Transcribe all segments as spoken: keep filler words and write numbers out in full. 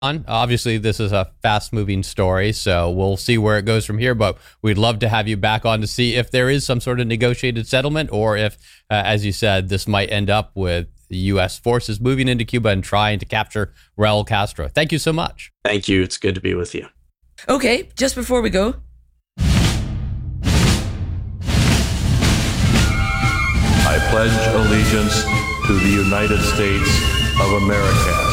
on. Obviously, this is a fast-moving story, so we'll see where it goes from here, but we'd love to have you back on to see if there is some sort of negotiated settlement or if, uh, as you said, this might end up with the U S forces moving into Cuba and trying to capture Raul Castro. Thank you so much. Thank you. It's good to be with you. Okay, just before we go, I pledge allegiance to the United States of America.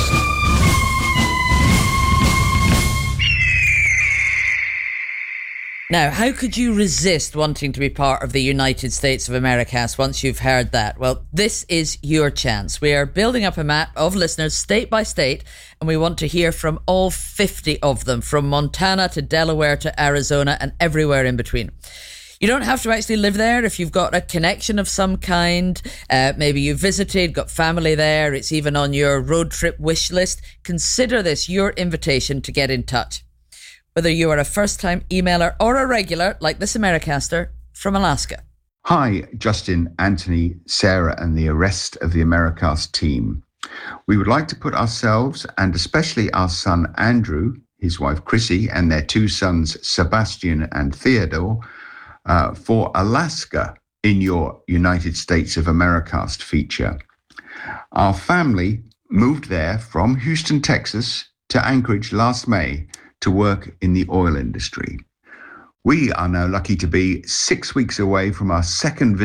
now, how could you resist wanting to be part of the United States of America once you've heard that? Well, this is your chance. We are building up a map of listeners state by state, and we want to hear from all fifty of them, from Montana to Delaware to Arizona and everywhere in between. You don't have to actually live there if you've got a connection of some kind. Uh, maybe you visited, got family there. It's even on your road trip wish list. Consider this your invitation to get in touch. Whether you are a first-time emailer or a regular, like this Americaster from Alaska. Hi, Justin, Anthony, Sarah, and the rest of the Americast team. We would like to put ourselves, and especially our son Andrew, his wife Chrissy, and their two sons Sebastian and Theodore, uh, for Alaska in your United States of Americast feature. Our family moved there from Houston, Texas to Anchorage last May to work in the oil industry. We are now lucky to be six weeks away from our second visit